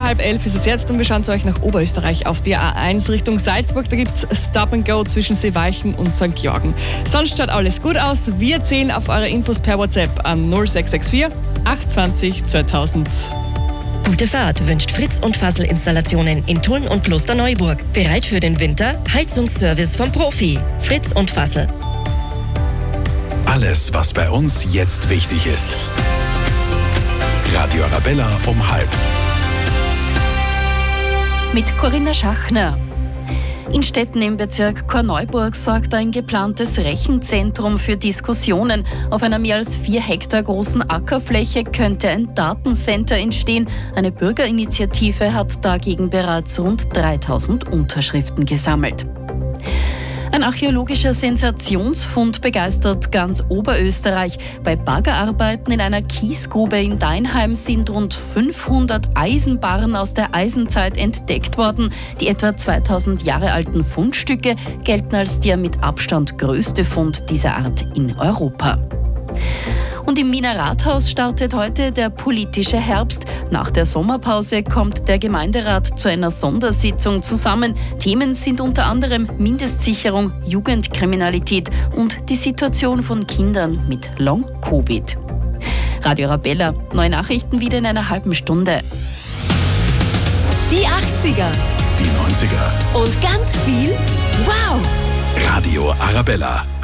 10:30 ist es jetzt und wir schauen zu euch nach Oberösterreich auf die A1 Richtung Salzburg. Da gibt es Stop and Go zwischen Seewalchen und St. Georgen. Sonst schaut alles gut aus. Wir zählen auf eure Infos per WhatsApp an 0664 820 2000. Gute Fahrt wünscht Fritz und Fassel Installationen in Tulln und Klosterneuburg. Bereit für den Winter? Heizungsservice vom Profi. Fritz und Fassel. Alles, was bei uns jetzt wichtig ist. Radio Arabella um 12:30. Mit Corinna Schachner. In Städten im Bezirk Korneuburg sorgt ein geplantes Rechenzentrum für Diskussionen. Auf einer mehr als 4 Hektar großen Ackerfläche könnte ein Datencenter entstehen. Eine Bürgerinitiative hat dagegen bereits rund 3000 Unterschriften gesammelt. Ein archäologischer Sensationsfund begeistert ganz Oberösterreich. Bei Baggerarbeiten in einer Kiesgrube in Deinheim sind rund 500 Eisenbarren aus der Eisenzeit entdeckt worden. Die etwa 2000 Jahre alten Fundstücke gelten als der mit Abstand größte Fund dieser Art in Europa. Und im Wiener Rathaus startet heute der politische Herbst. Nach der Sommerpause kommt der Gemeinderat zu einer Sondersitzung zusammen. Themen sind unter anderem Mindestsicherung, Jugendkriminalität und die Situation von Kindern mit Long-Covid. Radio Arabella, neue Nachrichten wieder in einer halben Stunde. Die 80er. Die 90er. Und ganz viel Wow! Radio Arabella.